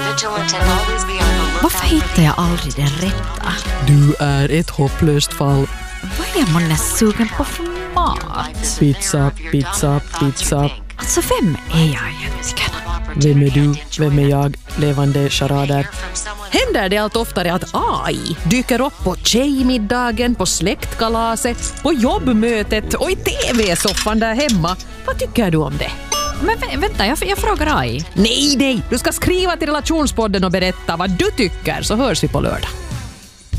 Varför hittar jag aldrig den rätta? Du är ett hopplöst fall. Vad är man sugen på för mat? Pizza, pizza, pizza. Alltså, vem är jag egentligen? Vem är du? Vem är jag? Levande charader. Händer det allt oftare att AI dyker upp på tjejmiddagen, på släktkalaset, på jobbmötet och i tv-soffan där hemma? Vad tycker du om det? Men vänta, jag frågar AI. Nej, du ska skriva till relationspodden och berätta vad du tycker, så hörs vi på lördag.